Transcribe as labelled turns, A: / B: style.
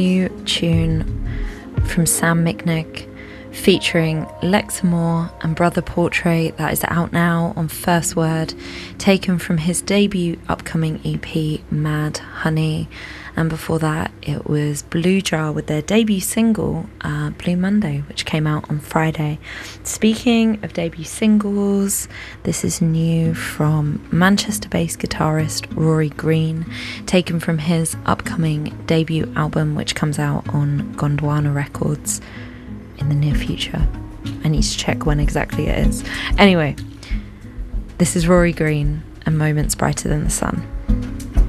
A: New tune from Sam Mitnick featuring Lexamore and Brother Portrait that is out now on First Word, taken from his debut upcoming EP Mad Honey. And before that it was Blue Jar with their debut single Blue Monday, which came out on Friday. Speaking of debut singles, this is new from Manchester-based guitarist Rory Green, taken from his upcoming debut album, which comes out on Gondwana Records in the near future. I need to check when exactly it is. Anyway, this is Rory Green and Moments Brighter Than the Sun.